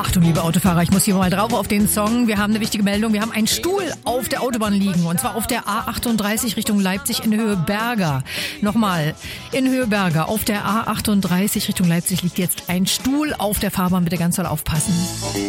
Achtung, liebe Autofahrer, ich muss hier mal drauf auf den Song. Wir haben eine wichtige Meldung. Wir haben einen Stuhl auf der Autobahn liegen. Und zwar auf der A38 Richtung Leipzig in Höhe Berger. Nochmal, in Höhe Berger. Auf der A38 Richtung Leipzig liegt jetzt ein Stuhl auf der Fahrbahn. Bitte ganz doll aufpassen.